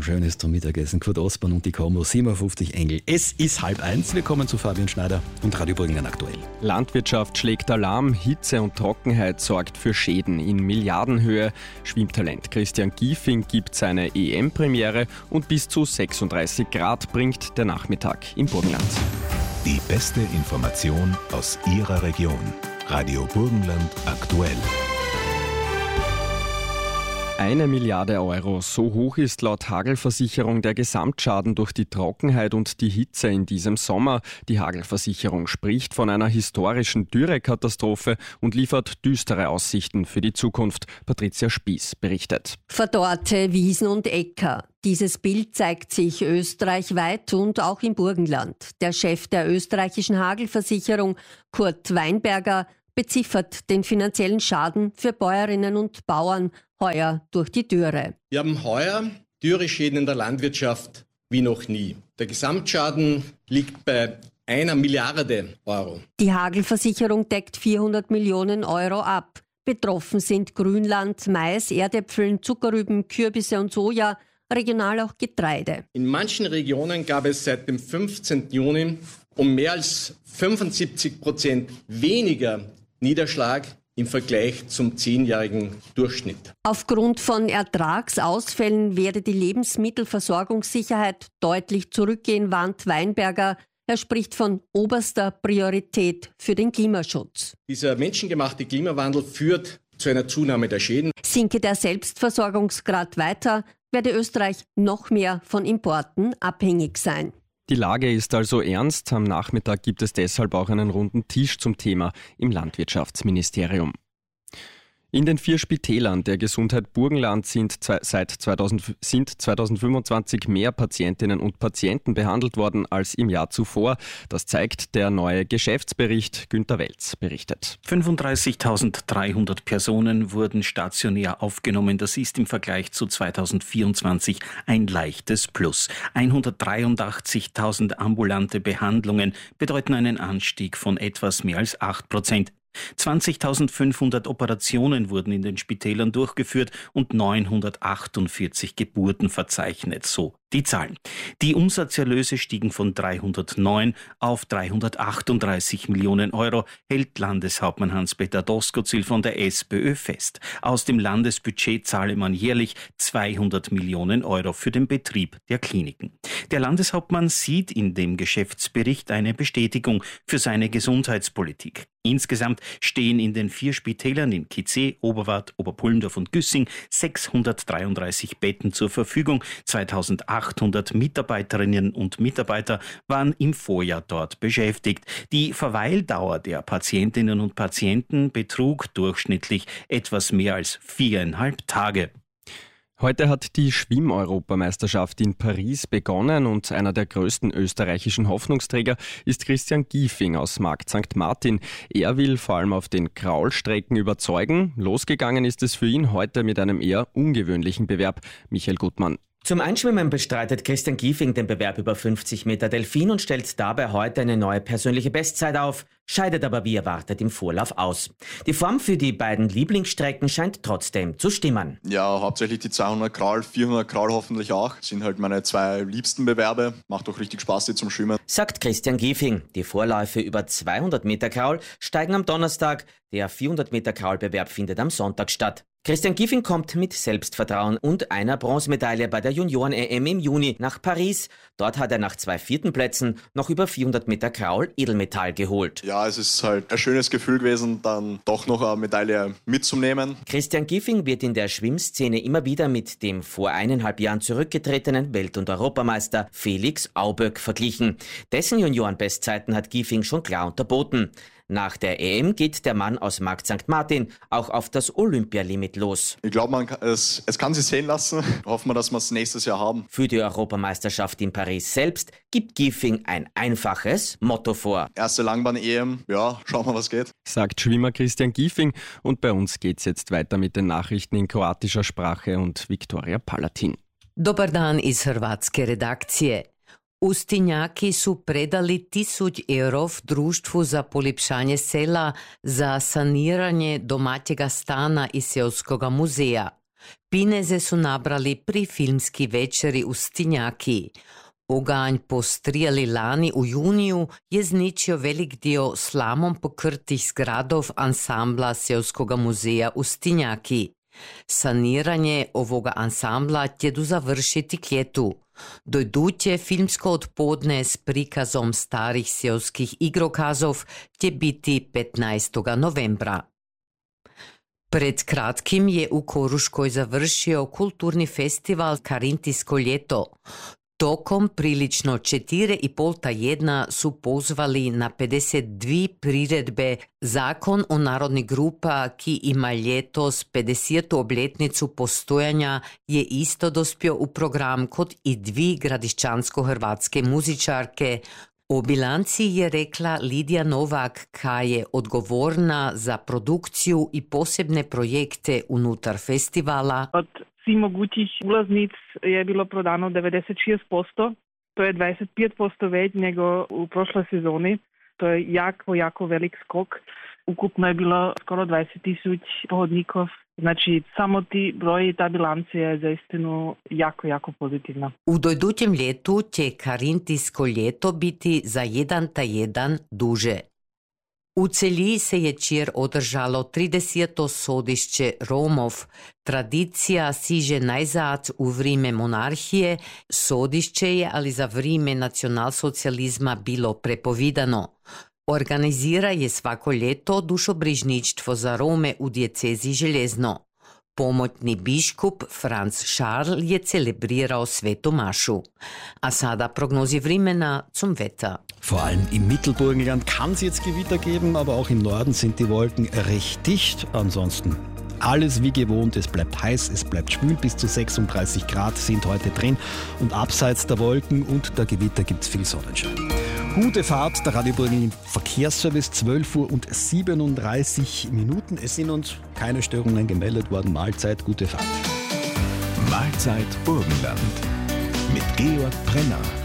Schön ist zum Mittagessen. Kurt Osborn und die Combo 57 Engel. Es ist 12:30. Wir kommen zu Fabian Schneider und Radio Burgenland aktuell. Landwirtschaft schlägt Alarm. Hitze und Trockenheit sorgt für Schäden in Milliardenhöhe. Schwimmtalent Christian Giefing gibt seine EM-Premiere und bis zu 36 Grad bringt der Nachmittag im Burgenland. Die beste Information aus Ihrer Region. Radio Burgenland aktuell. 1 Milliarde Euro, so hoch ist laut Hagelversicherung der Gesamtschaden durch die Trockenheit und die Hitze in diesem Sommer. Die Hagelversicherung spricht von einer historischen Dürrekatastrophe und liefert düstere Aussichten für die Zukunft. Patricia Spieß berichtet. Verdorrte Wiesen und Äcker. Dieses Bild zeigt sich österreichweit und auch im Burgenland. Der Chef der österreichischen Hagelversicherung, Kurt Weinberger, beziffert den finanziellen Schaden für Bäuerinnen und Bauern heuer durch die Dürre. Wir haben heuer Dürreschäden in der Landwirtschaft wie noch nie. Der Gesamtschaden liegt bei 1 Milliarde Euro. Die Hagelversicherung deckt 400 Millionen Euro ab. Betroffen sind Grünland, Mais, Erdäpfeln, Zuckerrüben, Kürbisse und Soja, regional auch Getreide. In manchen Regionen gab es seit dem 15. Juni um mehr als 75% weniger Niederschlag im Vergleich zum 10-jährigen Durchschnitt. Aufgrund von Ertragsausfällen werde die Lebensmittelversorgungssicherheit deutlich zurückgehen, warnt Weinberger. Er spricht von oberster Priorität für den Klimaschutz. Dieser menschengemachte Klimawandel führt zu einer Zunahme der Schäden. Sinke der Selbstversorgungsgrad weiter, werde Österreich noch mehr von Importen abhängig sein. Die Lage ist also ernst. Am Nachmittag gibt es deshalb auch einen runden Tisch zum Thema im Landwirtschaftsministerium. In den 4 Spitälern der Gesundheit Burgenland sind 2025 mehr Patientinnen und Patienten behandelt worden als im Jahr zuvor. Das zeigt der neue Geschäftsbericht. Günter Welz berichtet. 35.300 Personen wurden stationär aufgenommen. Das ist im Vergleich zu 2024 ein leichtes Plus. 183.000 ambulante Behandlungen bedeuten einen Anstieg von etwas mehr als 8%. 20.500 Operationen wurden in den Spitälern durchgeführt und 948 Geburten verzeichnet, so die Zahlen. Die Umsatzerlöse stiegen von 309 auf 338 Millionen Euro, hält Landeshauptmann Hans-Peter Doskozil von der SPÖ fest. Aus dem Landesbudget zahle man jährlich 200 Millionen Euro für den Betrieb der Kliniken. Der Landeshauptmann sieht in dem Geschäftsbericht eine Bestätigung für seine Gesundheitspolitik. Insgesamt stehen in den 4 Spitälern in Kitzee, Oberwart, Oberpullendorf und Güssing 633 Betten zur Verfügung. 2800 Mitarbeiterinnen und Mitarbeiter waren im Vorjahr dort beschäftigt. Die Verweildauer der Patientinnen und Patienten betrug durchschnittlich etwas mehr als 4,5 Tage. Heute hat die Schwimm-Europameisterschaft in Paris begonnen und einer der größten österreichischen Hoffnungsträger ist Christian Giefing aus Markt St. Martin. Er will vor allem auf den Kraulstrecken überzeugen. Losgegangen ist es für ihn heute mit einem eher ungewöhnlichen Bewerb. Michael Gutmann. Zum Einschwimmen bestreitet Christian Giefing den Bewerb über 50 Meter Delfin und stellt dabei heute eine neue persönliche Bestzeit auf, scheidet aber wie erwartet im Vorlauf aus. Die Form für die beiden Lieblingsstrecken scheint trotzdem zu stimmen. Ja, hauptsächlich die 200 Kraul, 400 Kraul hoffentlich auch. Das sind halt meine 2 liebsten Bewerbe. Macht auch richtig Spaß, die zum Schwimmen. Sagt Christian Giefing. Die Vorläufe über 200 Meter Kraul steigen am Donnerstag. Der 400 Meter Kraulbewerb findet am Sonntag statt. Christian Giefing kommt mit Selbstvertrauen und einer Bronzemedaille bei der Junioren-EM im Juni nach Paris. Dort hat er nach 2 4. Plätzen noch über 400 Meter Kraul Edelmetall geholt. Ja, es ist halt ein schönes Gefühl gewesen, dann doch noch eine Medaille mitzunehmen. Christian Giefing wird in der Schwimmszene immer wieder mit dem vor 1,5 Jahren zurückgetretenen Welt- und Europameister Felix Auböck verglichen. Dessen Juniorenbestzeiten hat Giefing schon klar unterboten. Nach der EM geht der Mann aus Markt St. Martin auch auf das Olympialimit los. Ich glaube, es kann sich sehen lassen. Hoffen wir, dass wir es nächstes Jahr haben. Für die Europameisterschaft in Paris selbst gibt Giefing ein einfaches Motto vor. Erste Langbahn-EM, ja, schauen wir, was geht. Sagt Schwimmer Christian Giefing. Und bei uns geht's jetzt weiter mit den Nachrichten in kroatischer Sprache und Viktoria Palatin. Dobar dan iz Hrvatske redakcije. Ustinjaki su predali 1000 eurov Društvu za polepšanje sela za saniranje domaćega stana i seoskoga muzeja. Pine se su nabrali pri filmski večeri u Stinjaki. Oganj postrijali lani u juniju je zničio velik dio slamom pokrtih zgradov ansambla Seoskoga muzeja u Stinjaki. Saniranje ovoga ansambla tjedu završiti k ljetu. Dojduće filmsko odpodne s prikazom starih seoskih igrokazov će biti 15. novembra. Pred kratkim je u Koruškoj završio kulturni festival Karintisko ljeto. Tokom prilično 4,5 tjedna su pozvali na 52 priredbe Zakon o narodnih grupa, ki ima letos 50. obletnicu postojanja, je isto dospio u program kot i 2 gradiščansko-hrvatske muzičarke. O bilanci je rekla Lidija Novak, ka je odgovorna za produkciju i posebne projekte unutar festivala. Od svih mogućih ulaznic je bilo prodano 96%, to je 25% več nego u prošloj sezoni. To je jako velik skok. Ukupno je bilo skoro 20,000 pohodnikov. Znači, samo ti broji i ta bilanca je zaistinu jako pozitivna. U dojdućem ljetu će Karintisko ljeto biti za 1 tjedan duže. U celji se je čir održalo 30. sodišće Romov. Tradicija siže najzad u vrime monarhije. Sodišće je, ali za vrime nacionalsocializma bilo prepovidano. Organizira je svako ljeto dušobrižništvo za Rome u diecezi Železno. Pomoćni biškup Franz Scharl je celebrirao svetu mašu. A sada prognozi vremena zum Wetter. Vor allem im Mittelburgenland kann es jetzt Gewitter geben, aber auch im Norden sind die Wolken recht dicht. Ansonsten alles wie gewohnt, es bleibt heiß, es bleibt schwül, bis zu 36 Grad sind heute drin und abseits der Wolken und der Gewitter gibt es viel Sonnenschein. Gute Fahrt, der Radio Burgenland Verkehrsservice, 12:37 Minuten. Es sind uns keine Störungen gemeldet worden. Mahlzeit, gute Fahrt. Mahlzeit Burgenland mit Georg Brenner.